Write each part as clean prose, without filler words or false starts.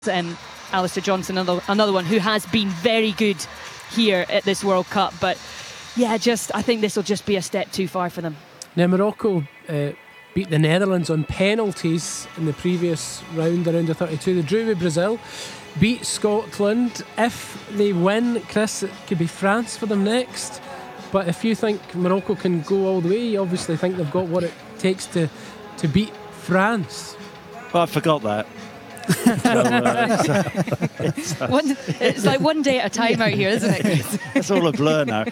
Alistair Johnson, another one who has been very good here at this World Cup, but yeah, I think this will just be a step too far for them. Now Morocco beat the Netherlands on penalties in the previous round around the 32. They drew with Brazil, beat Scotland. If they win, Chris, it could be France for them next. But if you think Morocco can go all the way, you obviously think they've got what it takes to beat France. Well, I forgot that. It's like one day at a time out here, isn't it? It's all a blur now.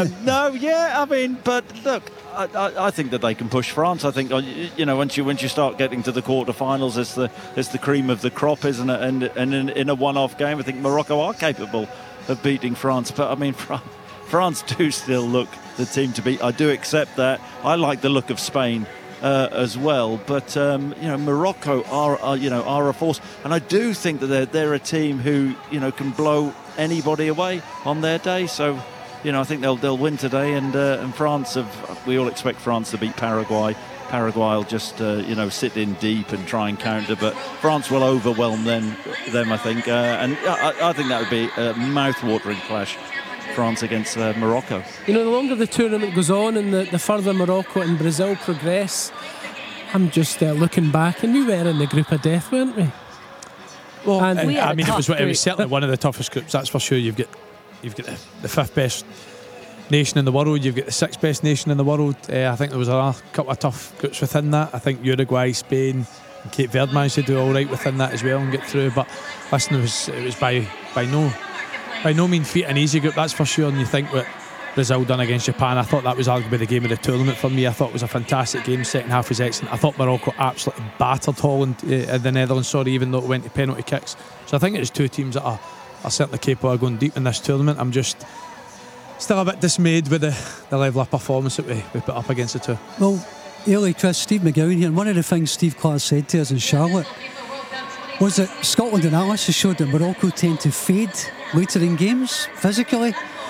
But look, I think that they can push France. I think once you start getting to the quarterfinals, it's the cream of the crop, isn't it? And in a one-off game, I think Morocco are capable of beating France. But I mean, France do still look the team to beat. I do accept that. I like the look of Spain as well, but Morocco are a force, and I do think that they're a team who can blow anybody away on their day. So I think they'll win today, and France we all expect France to beat Paraguay. Paraguay will just sit in deep and try and counter, but France will overwhelm them I think, and I think that would be a mouth-watering clash. France against Morocco. The longer the tournament goes on and the further Morocco and Brazil progress, I'm just looking back, and we were in the group of death, weren't we? Well, it was certainly one of the toughest groups, that's for sure. You've got the fifth best nation in the world, you've got the sixth best nation in the world. I think there was a couple of tough groups within that. I think Uruguay, Spain and Cape Verde managed to do all right within that as well and get through. But listen, it was by no means feat an easy group, that's for sure. And you think what Brazil done against Japan, I thought that was arguably the game of the tournament for me. I thought it was a fantastic game. Second half was excellent. I thought Morocco absolutely battered Holland, the Netherlands, even though it went to penalty kicks. So I think it's two teams that are certainly capable of going deep in this tournament. I'm just still a bit dismayed with the level of performance that we put up against the two. Well, early Chris, Steve McGowan here, and one of the things Steve Clark said to us in Charlotte was that Scotland analysts showed that Morocco tend to fade later in games physically.